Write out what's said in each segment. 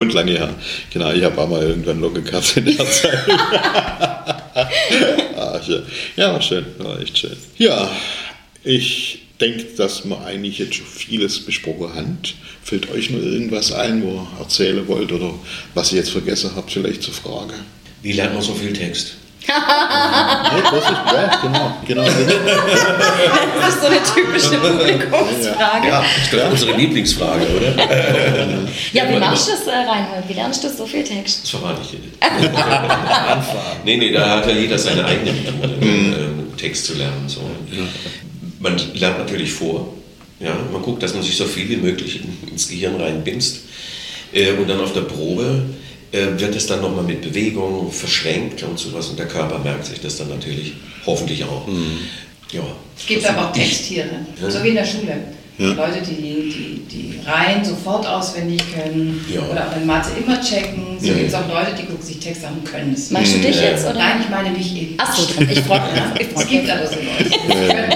verrückt lange her. Genau, ich habe auch mal irgendwann Logge gehabt in der Zeit. Ja, war schön, war echt schön. Ja, ich denke, dass wir eigentlich jetzt schon vieles besprochen haben. Fällt euch noch irgendwas ein, wo ihr erzählen wollt oder was ihr jetzt vergessen habt, vielleicht zur Frage? Wie lernt man so viel Text? Genau. Das ist so eine typische Publikumsfrage. Ja, ich glaube, unsere Lieblingsfrage, oder? Ja, wie machst du das, Reinhold? Wie lernst du so viel Text? Das verrate ich dir nicht. Nee, da hat ja jeder seine eigene Methode, Text zu lernen. So. Man lernt natürlich vor. Ja? Man guckt, dass man sich so viel wie möglich ins Gehirn reinbinst. Und dann auf der Probe wird es dann nochmal mit Bewegung verschränkt und sowas. Und der Körper merkt sich das dann natürlich hoffentlich auch. Ja. Es gibt aber auch Texttiere, so wie in der Schule. Ja. Leute, die Reihen sofort auswendig können oder auch in Mathe immer checken. So gibt es auch Leute, die gucken sich Text an und können es. Meinst du dich jetzt? Oder? Nein, ich meine mich eben. Achso, ich freue mich. Es gibt aber so Leute, die das können.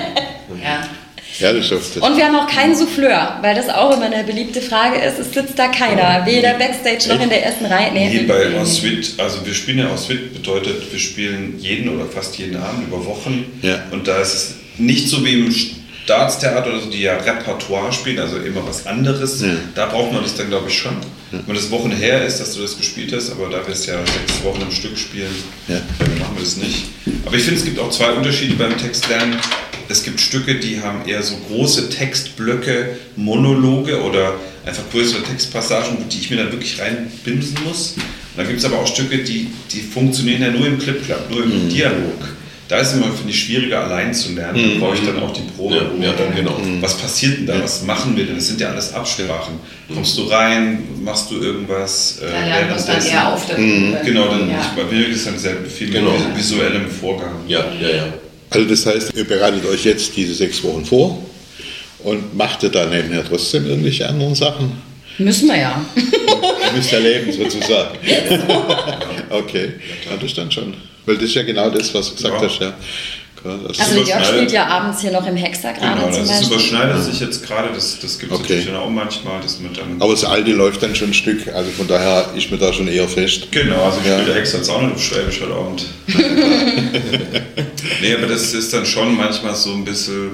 Ja, das schafft es. Und wir haben auch keinen Souffleur, weil das auch immer eine beliebte Frage ist. Es sitzt da keiner, weder Backstage noch in der ersten Reihe. Nee, bei Ensuite, also wir spielen ja Ensuite, bedeutet, wir spielen jeden oder fast jeden Abend über Wochen. Ja. Und da ist es nicht so wie im Staatstheater oder so, die ja Repertoire spielen, also immer was anderes. Ja. Da braucht man das dann, glaube ich, schon. Ja. Wenn das Wochen her ist, dass du das gespielt hast, aber da wir es ja 6 Wochen am Stück spielen, dann machen wir das nicht. Aber ich finde, es gibt auch 2 Unterschiede beim Textlernen. Es gibt Stücke, die haben eher so große Textblöcke, Monologe oder einfach größere Textpassagen, die ich mir dann wirklich reinbimsen muss. Und dann gibt es aber auch Stücke, die funktionieren ja nur im Clip-Clap, nur im Dialog. Da ist es immer, finde ich, schwieriger allein zu lernen. Da brauche ich dann auch die Probe. Ja, dann genau. Was passiert denn da? Was machen wir denn? Das sind ja alles Absprachen. Kommst du rein? Machst du irgendwas? Da lernt man es dann eher auf der Probe. Genau, dann bei mir ist dann sehr viel mit visuellem Vorgang. Ja. Also das heißt, ihr bereitet euch jetzt diese 6 Wochen vor und macht ihr dann nebenher trotzdem irgendwelche anderen Sachen? Müssen wir ja. Ihr müsst ja leben, sozusagen. Okay, das ist dann schon. Weil das ist ja genau das, was du gesagt hast. Ja. Also Jörg spielt ja abends hier noch im Hexer gerade zum Beispiel. Das überschneidet sich jetzt gerade, das gibt es natürlich auch manchmal. Dass man dann aber das Alte läuft dann schon ein Stück, also von daher ist mir da schon eher fest. Genau, also ich spiele der Hexer jetzt auch nicht auf Schwäbisch heute Abend. Nee, aber das ist dann schon manchmal so ein bisschen...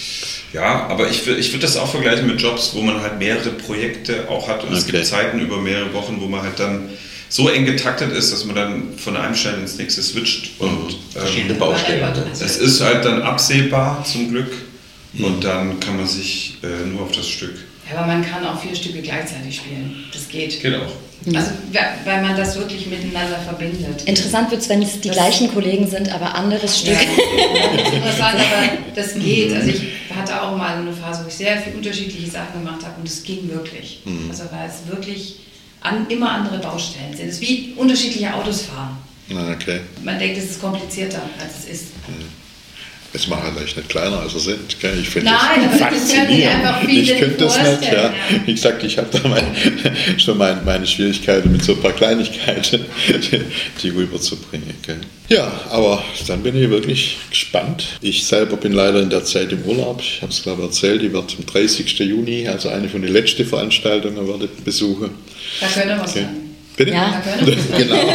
Ja, aber ich würd das auch vergleichen mit Jobs, wo man halt mehrere Projekte auch hat und es gibt Zeiten über mehrere Wochen, wo man halt dann so eng getaktet ist, dass man dann von einem schnell ins nächste switcht und verschiedene Baustellen hat. Es ist halt dann absehbar zum Glück und dann kann man sich nur auf das Stück. Ja, aber man kann auch 4 Stücke gleichzeitig spielen. Das geht. Geht auch. Also, weil man das wirklich miteinander verbindet. Interessant wird es, wenn es die gleichen Kollegen sind, aber anderes Stück. Ja, interessant, aber das geht. Also ich hatte auch mal eine Phase, wo ich sehr viele unterschiedliche Sachen gemacht habe und es ging wirklich. Also weil es wirklich immer andere Baustellen sind. Es ist wie unterschiedliche Autos fahren. Okay. Man denkt, es ist komplizierter, als es ist. Es macht halt echt nicht kleiner, als sie sind. Ich finde das faszinierend. Ich könnte das nicht. Ja. Wie gesagt, ich habe da schon meine Schwierigkeiten mit so ein paar Kleinigkeiten, die rüberzubringen. Okay. Ja, aber dann bin ich wirklich gespannt. Ich selber bin leider in der Zeit im Urlaub. Ich habe es glaube ich erzählt, ich werde am 30. Juni, also eine von den letzten Veranstaltungen, werde ich besuchen. Da könnte was sein. Bitte? Ja. Genau.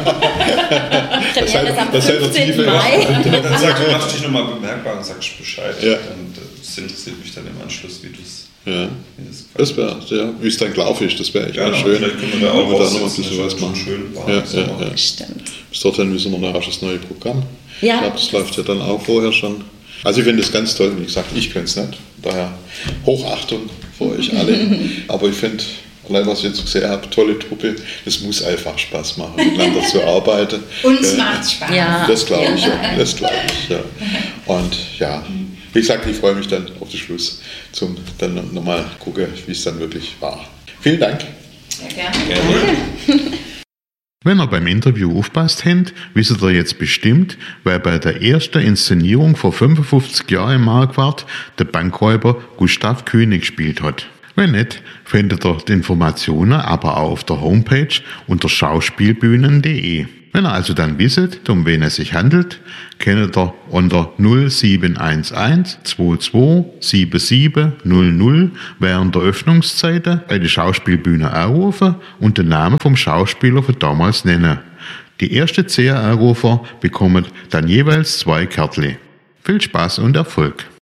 Premiere ist am 15. Mai. Dann machst du dich nochmal bemerkbar und sagst Bescheid. Ja. Das interessiert mich dann im Anschluss, wie du es... Ja. Das wäre, wie es dann gelaufen ist, das wäre echt mal schön. Vielleicht können wir da auch noch ein bisschen was machen. Schön ja. Stimmt. Bis dorthin müssen wir noch das neue Programm. Ja. Ich glaube, das läuft ja dann auch vorher schon. Also ich finde das ganz toll. Wie gesagt, ich könnte es nicht. Daher Hochachtung vor euch alle. Aber ich finde... Allein, was ich jetzt gesehen habe, tolle Truppe, es muss einfach Spaß machen, miteinander zu arbeiten. Uns macht Spaß. Ja. Das glaube ich, ja. Und ja, wie gesagt, ich freue mich dann auf den Schluss, zum dann nochmal gucken, wie es dann wirklich war. Vielen Dank. Sehr gerne. Wenn ihr beim Interview aufpasst habt, wisst ihr jetzt bestimmt, weil bei der ersten Inszenierung vor 55 Jahren im Marquardt der Bankräuber Gustav König gespielt hat. Wenn nicht, findet ihr die Informationen aber auch auf der Homepage unter schauspielbühnen.de. Wenn ihr also dann wisst, um wen es sich handelt, könnt ihr unter 0711 22 77 00 während der Öffnungszeiten bei der Schauspielbühne anrufen und den Namen vom Schauspieler von damals nennen. Die ersten 10 Anrufer bekommen dann jeweils 2 Kärtchen. Viel Spaß und Erfolg!